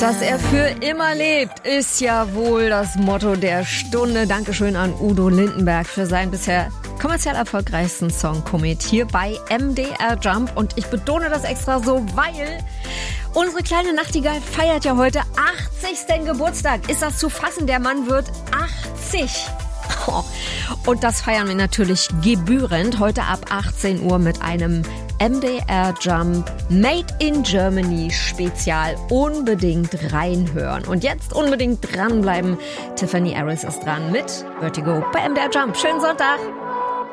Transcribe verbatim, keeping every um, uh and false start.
Dass er für immer lebt, ist ja wohl das Motto der Stunde. Dankeschön an Udo Lindenberg für seinen bisher kommerziell erfolgreichsten Song Komet hier bei M D R Jump. Und ich betone das extra so, weil unsere kleine Nachtigall feiert ja heute achtzigsten Geburtstag. Ist das zu fassen? Der Mann wird achtzig. Und das feiern wir natürlich gebührend heute ab achtzehn Uhr mit einem M D R Jump Made in Germany Spezial. Unbedingt reinhören. Und jetzt unbedingt dranbleiben. Tiffany Harris ist dran mit Vertigo bei M D R Jump. Schönen Sonntag!